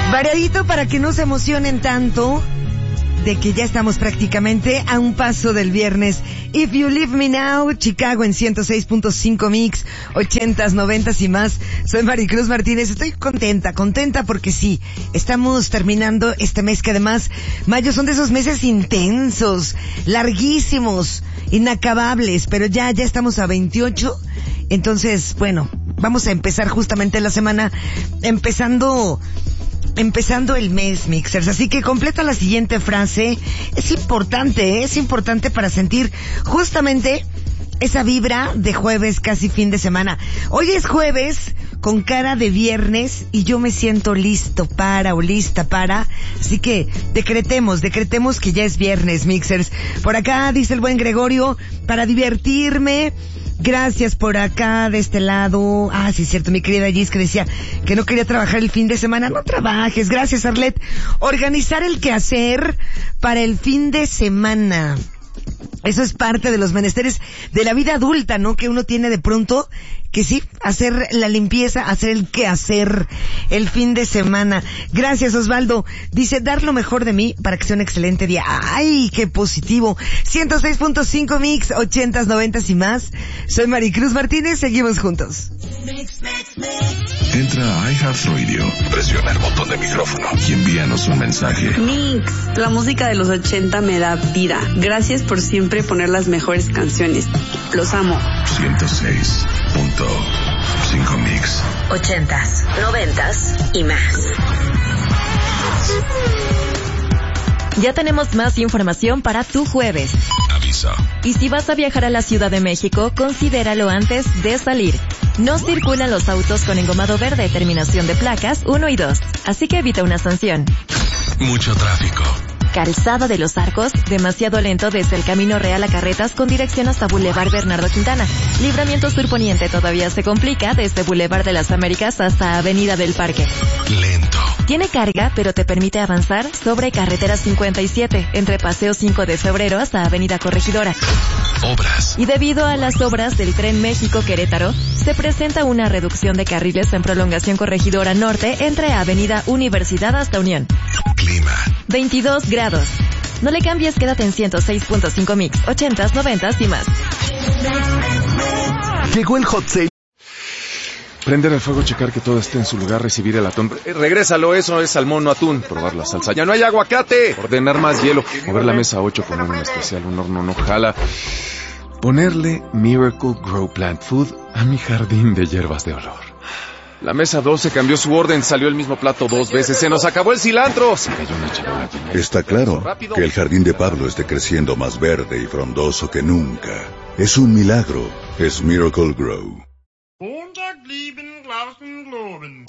Variadito para que no se emocionen tanto de que ya estamos prácticamente a un paso del viernes. If You Leave Me Now, Chicago en 106.5 Mix, 80s, 90s y más. Soy Maricruz Martínez. Estoy contenta porque sí, estamos terminando este mes que además, mayo son de esos meses intensos, larguísimos, inacabables, pero ya estamos a 28. Entonces, bueno, vamos a empezar justamente la semana empezando el mes, Mixers. Así que completa la siguiente frase. Es importante para sentir justamente esa vibra de jueves, casi fin de semana. Hoy es jueves con cara de viernes y yo me siento listo para o lista para. Así que decretemos que ya es viernes, Mixers. Por acá dice el buen Gregorio, para divertirme. Gracias por acá, de este lado. Ah, sí, es cierto, mi querida Gis, que decía que no quería trabajar el fin de semana. No trabajes. Gracias, Arlet. Organizar el quehacer para el fin de semana. Eso es parte de los menesteres de la vida adulta, ¿no? Que uno tiene de pronto que sí, hacer la limpieza, hacer el quehacer el fin de semana. Gracias, Osvaldo. Dice, dar lo mejor de mí para que sea un excelente día. ¡Ay, qué positivo! 106.5 Mix, 80s, 90s y más. Soy Maricruz Martínez, seguimos juntos. Entra a iHeartRadio, presiona el botón de micrófono y envíanos un mensaje. Mix, la música de los 80 me da vida. Gracias por siempre poner las mejores canciones. Los amo. 106.5 Mix. 80s, 90s y más. Ya tenemos más información para tu jueves. Aviso. Y si vas a viajar a la Ciudad de México, considéralo antes de salir. No circulan los autos con engomado verde, terminación de placas 1 y 2. Así que evita una sanción. Mucho tráfico. Calzada de los Arcos, demasiado lento desde el Camino Real a Carretas con dirección hasta Boulevard Bernardo Quintana. Libramiento Sur Poniente todavía se complica desde Boulevard de las Américas hasta Avenida del Parque. Lento. Tiene carga, pero te permite avanzar sobre Carretera 57, entre Paseo 5 de Febrero hasta Avenida Corregidora. Obras. Y debido a las obras del Tren México-Querétaro, se presenta una reducción de carriles en prolongación Corregidora Norte entre Avenida Universidad hasta Unión. Clima. 22 grados. No le cambies, quédate en 106.5 Mix, 80s, 90s y más. Llegó el hot sale. Prender el fuego, checar que todo esté en su lugar, recibir el atún. Regrésalo, eso es salmón, no atún. Probar la salsa. ¡Ya no hay aguacate! Ordenar más hielo. Mover la mesa 8, poner un especial, un horno no jala. Ponerle Miracle Grow Plant Food a mi jardín de hierbas de olor. La mesa 12 cambió su orden, salió el mismo plato 2 veces. ¡Se nos acabó el cilantro! Se cayó una charola. Está claro que el jardín de Pablo esté creciendo más verde y frondoso que nunca. Es un milagro. Es Miracle Grow.